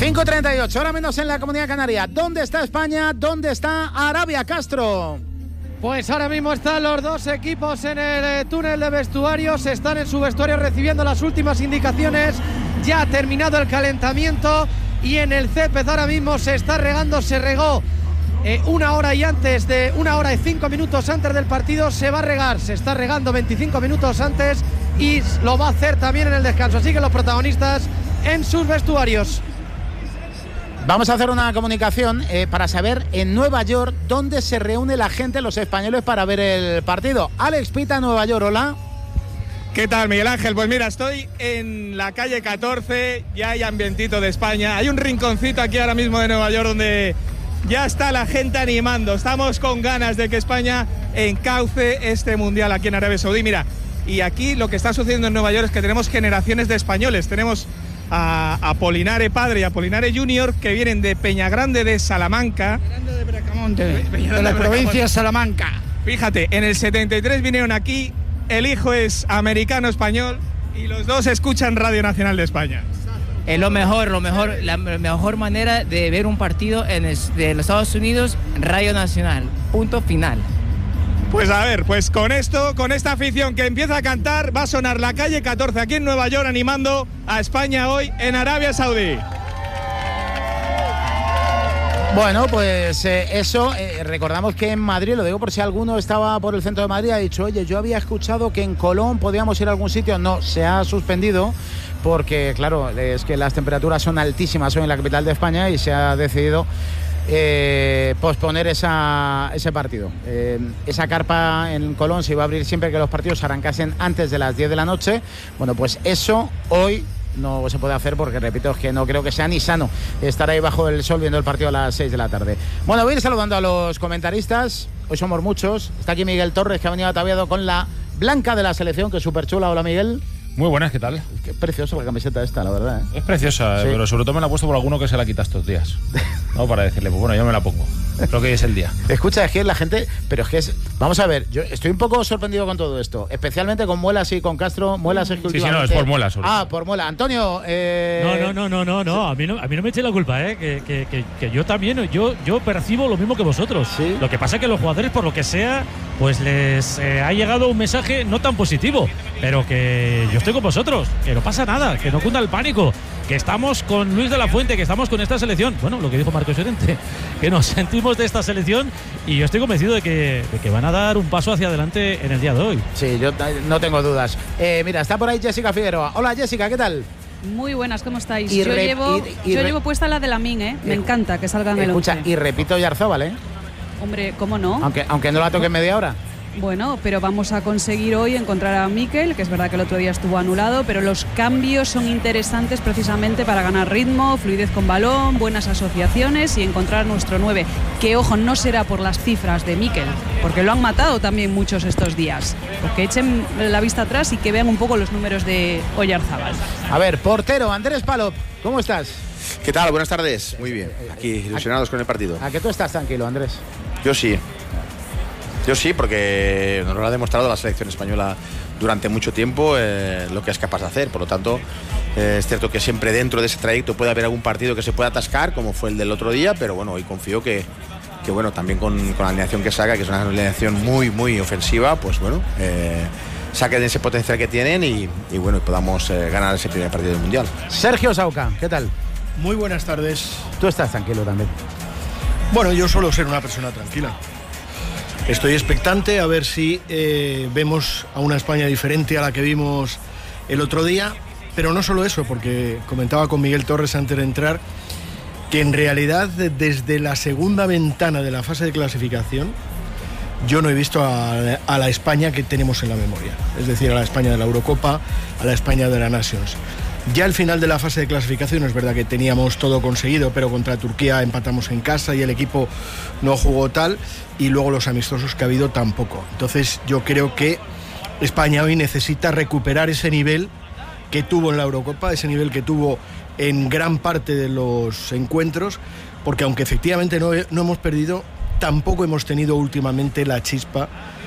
5:38, ahora menos en la Comunidad Canaria. ¿Dónde está España? ¿Dónde está Arabia, Castro? Pues ahora mismo están los dos equipos en el túnel de vestuarios, están en su vestuario recibiendo las últimas indicaciones. Ya ha terminado el calentamiento y en el césped ahora mismo se está regando, se regó 1 hora y 5 minutos antes del partido se va a regar, se está regando 25 minutos antes y lo va a hacer también en el descanso. Así que los protagonistas en sus vestuarios. Vamos a hacer una comunicación para saber en Nueva York dónde se reúne la gente, los españoles, para ver el partido. Alex Pita, Nueva York, hola. ¿Qué tal, Miguel Ángel? Pues mira, estoy en la calle 14, ya hay ambientito de España. Hay un rinconcito aquí ahora mismo de Nueva York donde ya está la gente animando. Estamos con ganas de que España encauce este mundial aquí en Arabia Saudí. Mira, y aquí lo que está sucediendo en Nueva York es que tenemos generaciones de españoles. Tenemos a Apolinare padre y Apolinare junior, que vienen de Peñagrande de Salamanca. Peñagrande de Bracamonte, de la provincia de Salamanca. Fíjate, en el 73 vinieron aquí, el hijo es americano-español y los dos escuchan Radio Nacional de España. Es la mejor manera de ver un partido de los Estados Unidos, Radio Nacional, punto final. Pues a ver, pues con esta afición que empieza a cantar, va a sonar la calle 14 aquí en Nueva York animando a España hoy en Arabia Saudí. Bueno, pues recordamos que en Madrid, lo digo por si alguno estaba por el centro de Madrid, ha dicho, oye, yo había escuchado que en Colón podíamos ir a algún sitio. No, se ha suspendido porque, claro, es que las temperaturas son altísimas hoy en la capital de España y se ha decidido posponer ese partido. Esa carpa en Colón se iba a abrir siempre que los partidos arrancasen antes de las 10 de la noche. Bueno, pues eso hoy no se puede hacer porque, repito, es que no creo que sea ni sano estar ahí bajo el sol viendo el partido a las 6 de la tarde. Bueno, voy a ir saludando a los comentaristas. Hoy somos muchos. Está aquí Miguel Torres, que ha venido ataviado con la blanca de la selección, que es súper chula. Hola, Miguel. Muy buenas, ¿qué tal? Qué preciosa la camiseta esta, la verdad, ¿eh? Es preciosa, sí. Pero sobre todo me la he puesto por alguno que se la quita estos días, ¿no? Para decirle, pues bueno, yo me la pongo. Creo que hoy es el día. Escucha, es que la gente... Pero es que es... Vamos a ver, yo estoy un poco sorprendido con todo esto. Especialmente con Muelas y con Castro. Muelas es que últimamente... Sí, no, es por Muelas. Por Muelas. Antonio... No. A mí no me eche la culpa, que yo también... Yo percibo lo mismo que vosotros. ¿Sí? Lo que pasa es que los jugadores, por lo que sea, pues les ha llegado un mensaje no tan positivo. Pero que yo estoy con vosotros. Que no pasa nada, que no cunda el pánico, que estamos con Luis de la Fuente, que estamos con esta selección. Bueno, lo que dijo Marcos Llorente, que nos sentimos de esta selección y yo estoy convencido de que van a dar un paso hacia adelante en el día de hoy. Sí, yo no tengo dudas. Mira, está por ahí Jessica Figueroa. Hola, Jessica, ¿qué tal? Muy buenas, ¿cómo estáis? Yo llevo puesta la de Lamine, ¿eh? Me encanta que salgan el 11. Escucha, y repito Yarzábal, ¿eh? Hombre, ¿cómo no? Aunque no la toque en media hora. Bueno, pero vamos a conseguir hoy encontrar a Mikel, que es verdad que el otro día estuvo anulado, pero los cambios son interesantes precisamente para ganar ritmo, fluidez con balón, buenas asociaciones y encontrar nuestro 9. Que, ojo, no será por las cifras de Mikel, porque lo han matado también muchos estos días. Porque echen la vista atrás y que vean un poco los números de Oyarzábal. A ver, portero, Andrés Palop, ¿cómo estás? ¿Qué tal? Buenas tardes. Muy bien. Aquí, ilusionados con el partido. ¿A que tú estás tranquilo, Andrés? Yo sí, porque nos lo ha demostrado la selección española durante mucho tiempo lo que es capaz de hacer. Por lo tanto, es cierto que siempre dentro de ese trayecto puede haber algún partido que se pueda atascar, como fue el del otro día, pero bueno, hoy confío que bueno, también con la alineación que saca, que es una alineación muy, muy ofensiva, pues bueno, saquen ese potencial que tienen y bueno, podamos ganar ese primer partido del Mundial. Sergio Sauca, ¿qué tal? Muy buenas tardes. Tú estás tranquilo también. Bueno, yo suelo ser una persona tranquila. Estoy expectante a ver si vemos a una España diferente a la que vimos el otro día, pero no solo eso, porque comentaba con Miguel Torres antes de entrar que en realidad desde la segunda ventana de la fase de clasificación yo no he visto a la España que tenemos en la memoria, es decir, a la España de la Eurocopa, a la España de la Nations. Ya al final de la fase de clasificación es verdad que teníamos todo conseguido, pero contra Turquía empatamos en casa y el equipo no jugó tal, y luego los amistosos que ha habido tampoco. Entonces yo creo que España hoy necesita recuperar ese nivel que tuvo en la Eurocopa, ese nivel que tuvo en gran parte de los encuentros, porque aunque efectivamente no hemos perdido, tampoco hemos tenido últimamente la chispa